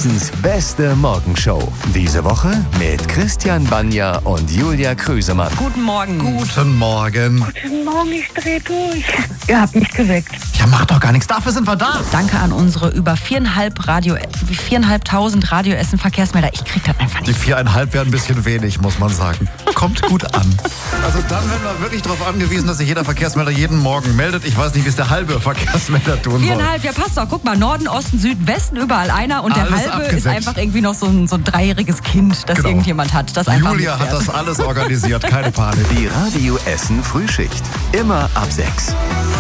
Hessens beste Morgenshow. Diese Woche mit Christian Banja und Julia Krüsemann. Guten Morgen. Guten Morgen. Guten Morgen, ich drehe durch. Ihr habt mich geweckt. Ja, macht doch gar nichts. Dafür sind wir da. Danke an unsere über 4.500 Radioessen-Verkehrsmelder. Ich krieg das einfach Die nicht. 4,5 wären ein bisschen wenig, muss man sagen. Kommt gut an. Also dann werden wir wirklich darauf angewiesen, dass sich jeder Verkehrsmelder jeden Morgen meldet. Ich weiß nicht, wie es der halbe Verkehrsmelder tun soll. 4,5, ja passt doch. Guck mal, Norden, Osten, Süden, Westen, überall einer. Und der Alles halbe abgedeckt. ist einfach irgendwie noch so ein dreijähriges Kind, das Genau. irgendjemand hat. Das einfach Julia hat mitfährt. das alles organisiert. Keine Panik. Die Radio Essen Frühschicht. Immer ab 6.